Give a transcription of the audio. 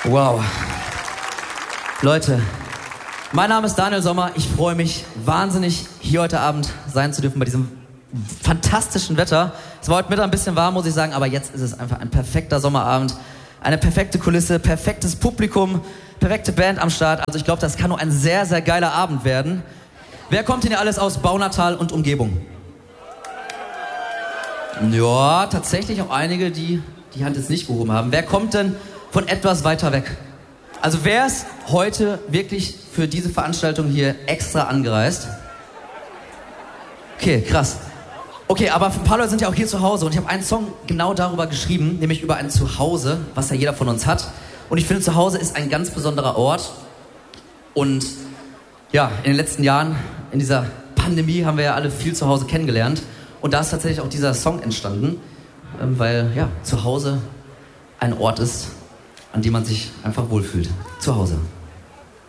Wow. Leute, mein Name ist Daniel Sommer. Ich freue mich wahnsinnig, hier heute Abend sein zu dürfen bei diesem fantastischen Wetter. Es war heute Mittag ein bisschen warm, muss ich sagen, aber jetzt ist es einfach ein perfekter Sommerabend. Eine perfekte Kulisse, perfektes Publikum, perfekte Band am Start. Also ich glaube, das kann nur ein sehr, sehr geiler Abend werden. Wer kommt denn hier alles aus Baunatal und Umgebung? Ja, tatsächlich auch einige, die die Hand jetzt nicht gehoben haben. Wer kommt denn von etwas weiter weg? Also wer ist heute wirklich für diese Veranstaltung hier extra angereist? Okay, krass. Okay, aber ein paar Leute sind ja auch hier zu Hause und ich habe einen Song genau darüber geschrieben, nämlich über ein Zuhause, was ja jeder von uns hat. Und ich finde, Zuhause ist ein ganz besonderer Ort. Und ja, in den letzten Jahren, in dieser Pandemie, haben wir ja alle viel zu Hause kennengelernt. Und da ist tatsächlich auch dieser Song entstanden, weil ja, Zuhause ein Ort ist, an dem man sich einfach wohlfühlt. Zu Hause.